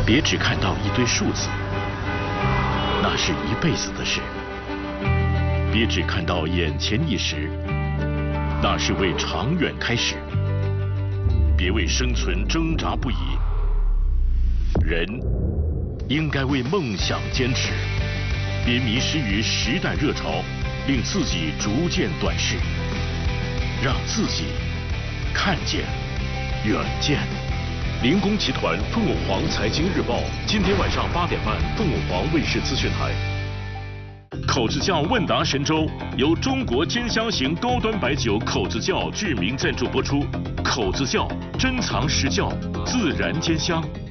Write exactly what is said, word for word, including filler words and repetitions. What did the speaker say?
别只看到一堆数字，那是一辈子的事；别只看到眼前一时，那是为长远开始。别为生存挣扎不已，人应该为梦想坚持。别迷失于时代热潮，令自己逐渐短视，让自己看见远见。林工集团凤凰凰财经日报，今天晚上八点半，凤凰凰卫视资讯台。口子窖问答神州由中国尖香型高端白酒口子窖巨名赞助播出。口子窖珍藏实窖，自然兼香。